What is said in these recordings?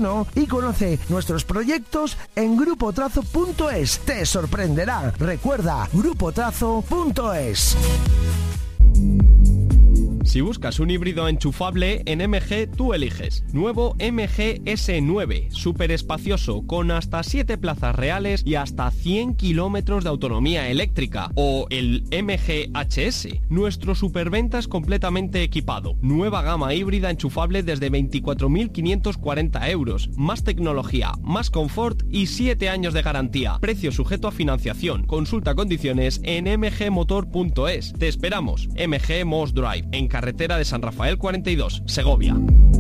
91 y conoce nuestros proyectos en grupotrazo.es. Te sorprenderá. Recuerda, grupotrazo.es. Si buscas un híbrido enchufable, en MG tú eliges. Nuevo MG S9, súper espacioso, con hasta 7 plazas reales y hasta 100 kilómetros de autonomía eléctrica. O el MG HS, nuestro superventas completamente equipado. Nueva gama híbrida enchufable desde 24.540 euros. Más tecnología, más confort y 7 años de garantía. Precio sujeto a financiación. Consulta condiciones en mgmotor.es. Te esperamos. MG Moss Drive, en carretera de San Rafael 42, Segovia.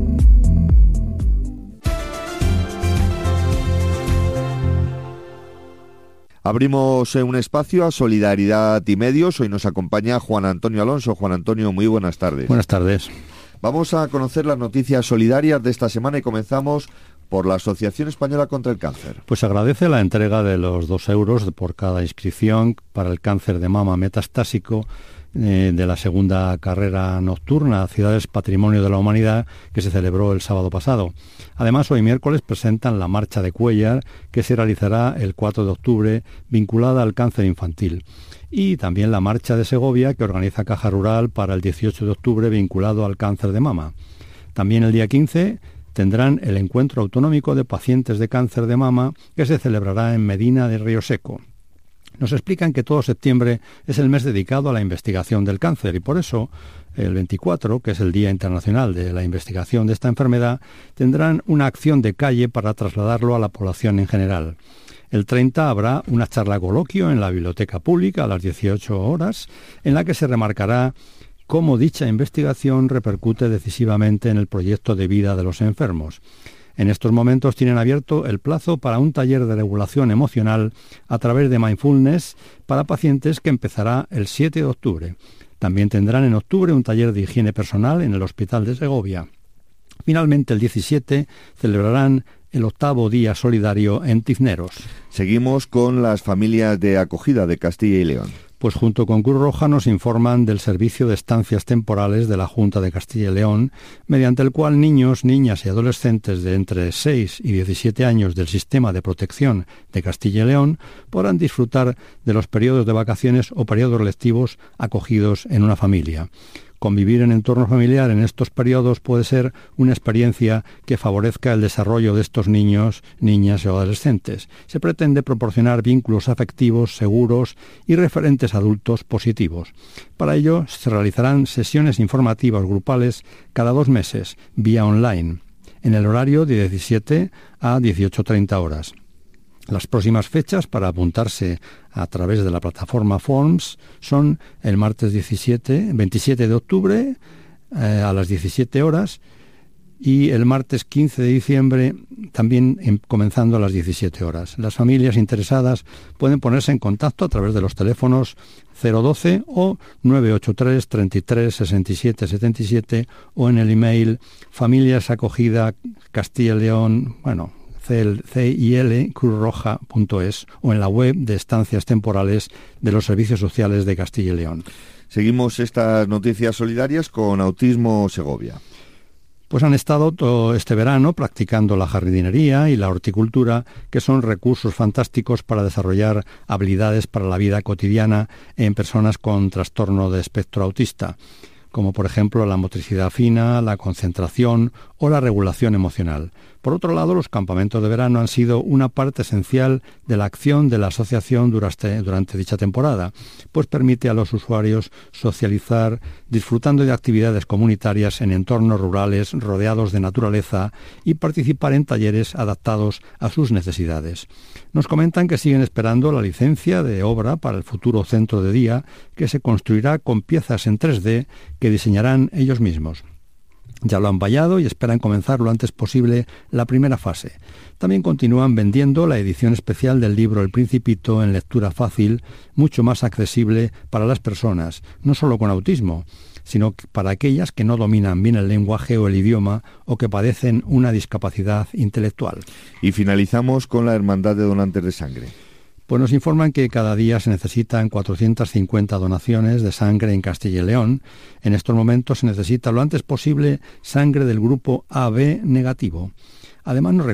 Abrimos un espacio a Solidaridad y Medios. Hoy nos acompaña Juan Antonio Alonso. Juan Antonio, muy buenas tardes. Buenas tardes. Vamos a conocer las noticias solidarias de esta semana y comenzamos por la Asociación Española contra el Cáncer. Pues agradece la entrega de los 2 euros por cada inscripción para el cáncer de mama metastásico de la segunda carrera nocturna Ciudades Patrimonio de la Humanidad, que se celebró el sábado pasado. Además, hoy miércoles presentan la Marcha de Cuéllar, que se realizará el 4 de octubre, vinculada al cáncer infantil. Y también la Marcha de Segovia, que organiza Caja Rural para el 18 de octubre, vinculado al cáncer de mama. También el día 15 tendrán el Encuentro Autonómico de Pacientes de Cáncer de Mama, que se celebrará en Medina de Río Seco. Nos explican que todo septiembre es el mes dedicado a la investigación del cáncer y por eso el 24, que es el Día Internacional de la Investigación de esta enfermedad, tendrán una acción de calle para trasladarlo a la población en general. El 30 habrá una charla coloquio en la Biblioteca Pública a las 18 horas, en la que se remarcará cómo dicha investigación repercute decisivamente en el proyecto de vida de los enfermos. En estos momentos tienen abierto el plazo para un taller de regulación emocional a través de mindfulness para pacientes que empezará el 7 de octubre. También tendrán en octubre un taller de higiene personal en el Hospital de Segovia. Finalmente, el 17 celebrarán el 8º Día Solidario en Tizneros. Seguimos con las familias de acogida de Castilla y León. Pues junto con Cruz Roja nos informan del servicio de estancias temporales de la Junta de Castilla y León, mediante el cual niños, niñas y adolescentes de entre 6 y 17 años del Sistema de Protección de Castilla y León podrán disfrutar de los periodos de vacaciones o periodos lectivos acogidos en una familia. Convivir en entorno familiar en estos periodos puede ser una experiencia que favorezca el desarrollo de estos niños, niñas o adolescentes. Se pretende proporcionar vínculos afectivos seguros y referentes adultos positivos. Para ello se realizarán sesiones informativas grupales cada 2 meses, vía online, en el horario de 17 a 18:30 horas. Las próximas fechas para apuntarse a través de la plataforma Forms son el martes 27 de octubre a las 17 horas y el martes 15 de diciembre también comenzando a las 17 horas. Las familias interesadas pueden ponerse en contacto a través de los teléfonos 012 o 983 33 67 77 o en el email familiasacogida Castilla y León, CIL cruzroja.es o en la web de estancias temporales de los Servicios Sociales de Castilla y León. Seguimos estas noticias solidarias con Autismo Segovia. Pues han estado todo este verano practicando la jardinería y la horticultura, que son recursos fantásticos para desarrollar habilidades para la vida cotidiana en personas con trastorno de espectro autista, como por ejemplo la motricidad fina, la concentración o la regulación emocional. Por otro lado, los campamentos de verano han sido una parte esencial de la acción de la asociación durante dicha temporada, pues permite a los usuarios socializar disfrutando de actividades comunitarias en entornos rurales rodeados de naturaleza y participar en talleres adaptados a sus necesidades. Nos comentan que siguen esperando la licencia de obra para el futuro centro de día, que se construirá con piezas en 3D que diseñarán ellos mismos. Ya lo han vallado y esperan comenzar lo antes posible la primera fase. También continúan vendiendo la edición especial del libro El Principito en lectura fácil, mucho más accesible para las personas, no solo con autismo, sino para aquellas que no dominan bien el lenguaje o el idioma o que padecen una discapacidad intelectual. Y finalizamos con la Hermandad de Donantes de Sangre. Pues nos informan que cada día se necesitan 450 donaciones de sangre en Castilla y León. En estos momentos se necesita lo antes posible sangre del grupo AB negativo. Además nos